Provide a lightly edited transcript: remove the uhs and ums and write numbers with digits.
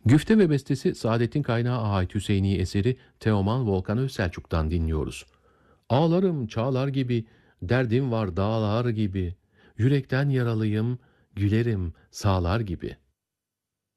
Güfte ve bestesi Saadettin Kaynağı ait Hüseyini eseri Teoman Volkan Özselçuk'tan dinliyoruz. Ağlarım çağlar gibi, derdim var dağlar gibi, yürekten yaralıyım, gülerim sağlar gibi.